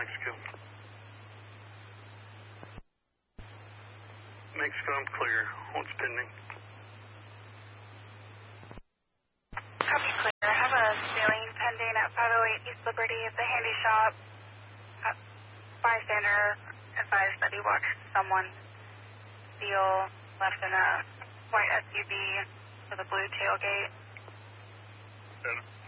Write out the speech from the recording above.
Mexico. Mexico, I'm clear. What's pending? Copy clear. I have a ceiling pending at 508 East Liberty at the handy shop. Bystander advised that he watched someone steal left in a white SUV with a blue tailgate. Center.